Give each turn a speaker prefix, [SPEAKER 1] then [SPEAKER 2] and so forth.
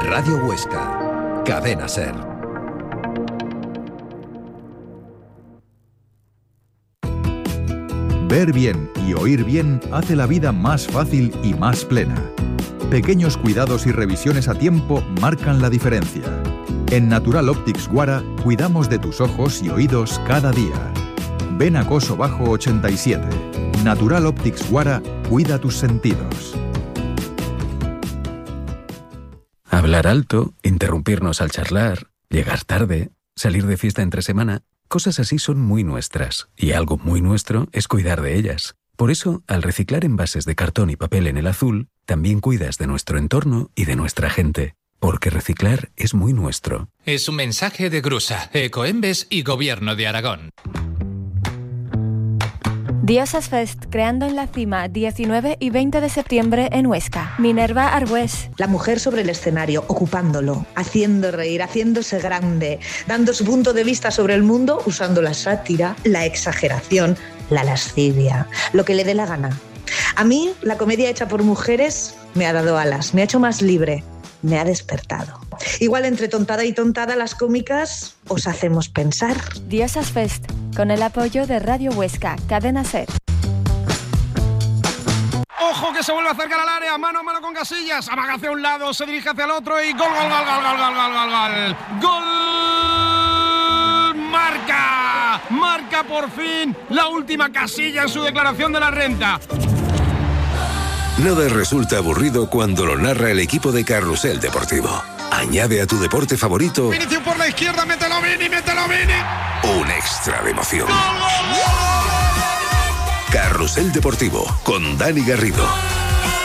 [SPEAKER 1] Radio Huesca, Cadena SER.
[SPEAKER 2] Ver bien y oír bien hace la vida más fácil y más plena. Pequeños cuidados y revisiones a tiempo marcan la diferencia. En Natural Optics Guara cuidamos de tus ojos y oídos cada día. Ven a Coso Bajo 87. Natural Optics Guara cuida tus sentidos.
[SPEAKER 3] Hablar alto, interrumpirnos al charlar, llegar tarde, salir de fiesta entre semana, cosas así son muy nuestras, y algo muy nuestro es cuidar de ellas. Por eso, al reciclar envases de cartón y papel en el azul, también cuidas de nuestro entorno y de nuestra gente. Porque reciclar es muy nuestro.
[SPEAKER 4] Es un mensaje de Grusa, Ecoembes y Gobierno de Aragón.
[SPEAKER 5] Diosas Fest, creando en la cima, 19 y 20 de septiembre en Huesca. Minerva Arbués.
[SPEAKER 6] La mujer sobre el escenario, ocupándolo, haciendo reír, haciéndose grande, dando su punto de vista sobre el mundo, usando la sátira, la exageración, la lascivia, lo que le dé la gana. A mí, la comedia hecha por mujeres me ha dado alas, me ha hecho más libre, me ha despertado. Igual entre tontada y tontada, las cómicas os hacemos pensar.
[SPEAKER 5] Diosas Fest, con el apoyo de Radio Huesca, Cadena SER.
[SPEAKER 7] ¡Ojo que se vuelve a acercar al área! Mano a mano con Casillas. Amaga hacia un lado, se dirige hacia el otro y gol, gol, gol, gol, gol, gol, gol, gol, gol. ¡Gol! ¡Marca! Marca por fin la última Casilla en su declaración de la renta.
[SPEAKER 8] Nada resulta aburrido cuando lo narra el equipo de Carrusel Deportivo. Añade a tu deporte favorito
[SPEAKER 7] Vinicius por la izquierda, mételo Vini, mételo Vini.
[SPEAKER 8] un extra de emoción. Carrusel Deportivo con Dani Garrido.